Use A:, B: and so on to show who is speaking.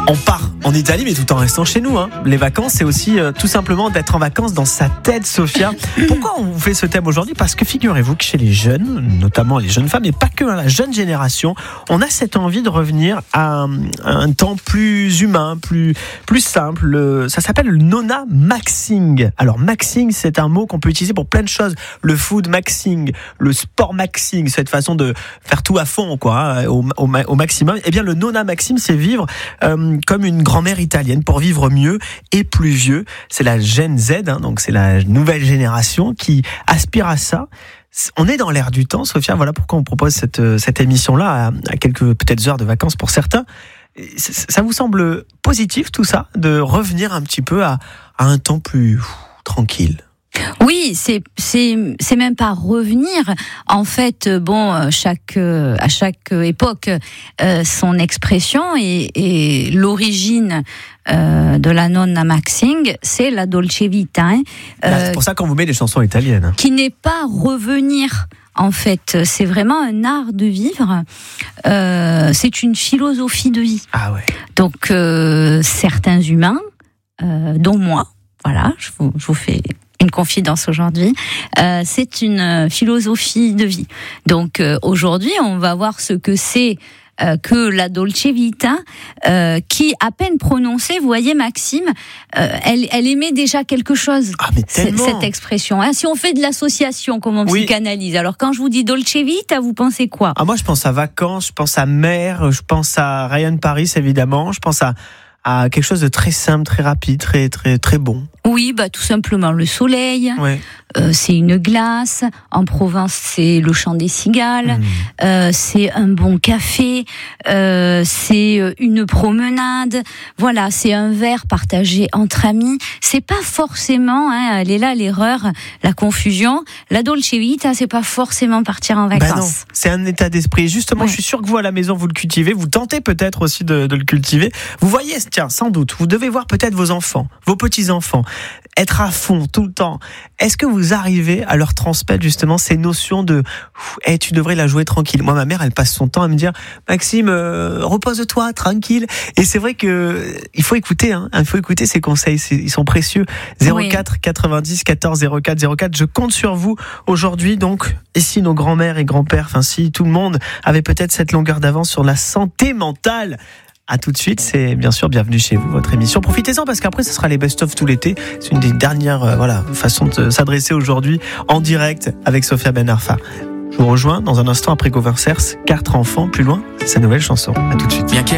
A: On part en Italie, mais tout en restant chez nous. Les vacances, c'est aussi tout simplement d'être en vacances dans sa tête, Sophia. Pourquoi on vous fait ce thème aujourd'hui ? Parce que figurez-vous que chez les jeunes, notamment les jeunes femmes, mais pas que la jeune génération, on a cette envie de revenir à un temps plus humain, plus simple. Ça s'appelle le nona maxing. Alors maxing, c'est un mot qu'on peut utiliser pour plein de choses. Le food maxing, le sport maxing, cette façon de faire tout à fond, quoi, au maximum. Eh bien, le nona maxing, c'est vivre comme une grand-mère italienne pour vivre mieux et plus vieux. C'est la Gen Z, donc c'est la nouvelle génération qui aspire à ça. On est dans l'air du temps, Sophia. Voilà pourquoi on propose cette émission-là à quelques peut-être heures de vacances pour certains. Ça vous semble positif tout ça, de revenir un petit peu à un temps plus tranquille ?
B: Oui, c'est même pas revenir. En fait, à chaque époque, son expression et l'origine de la nonna maxing, c'est la dolce vita.
A: C'est pour ça qu'on vous met des chansons italiennes.
B: Qui n'est pas revenir. En fait, c'est vraiment un art de vivre. C'est une philosophie de vie.
A: Ah ouais.
B: Donc, certains humains, dont moi, voilà, je vous fais une confidence aujourd'hui, c'est une philosophie de vie. Donc aujourd'hui, on va voir ce que c'est que la dolce vita, qui à peine prononcée, vous voyez Maxime, elle émet déjà quelque chose.
A: Ah, mais tellement.
B: Cette expression. Si on fait de l'association comme en psychanalyse, alors quand je vous dis dolce vita, vous pensez quoi ?
A: Ah, moi je pense à vacances, je pense à mer, je pense à Ryan Paris évidemment, je pense à quelque chose de très simple, très rapide, très très très bon.
B: Oui, tout simplement le soleil.
A: Ouais.
B: C'est une glace. En Provence, c'est le chant des cigales. C'est un bon café. C'est une promenade. Voilà, c'est un verre partagé entre amis. C'est pas forcément, elle est là l'erreur, la confusion. La dolce vita, c'est pas forcément partir en vacances.
A: Non, c'est un état d'esprit. Justement, Je suis sûr que vous à la maison vous le cultivez. Vous tentez peut-être aussi de le cultiver. Vous voyez, tiens, sans doute, vous devez voir peut-être vos enfants, vos petits-enfants, être à fond tout le temps. Est-ce que vous arrivez à leur transmettre justement ces notions de tu devrais la jouer tranquille. Moi, ma mère, elle passe son temps à me dire Maxime, repose-toi, tranquille. Et c'est vrai que il faut écouter, il faut écouter ces conseils, ils sont précieux. 04 90 14 04 04. Je compte sur vous aujourd'hui. Donc, et si nos grands-mères et grands-pères, si tout le monde avait peut-être cette longueur d'avance sur la santé mentale. À tout de suite, c'est bien sûr Bienvenue chez vous, votre émission. Profitez-en parce qu'après, ce sera les best-of tout l'été. C'est une des dernières façons de s'adresser aujourd'hui en direct avec Sophia Ben Arfa. Je vous rejoins dans un instant après Goversers, 4 enfants plus loin, c'est sa nouvelle chanson. À tout de suite.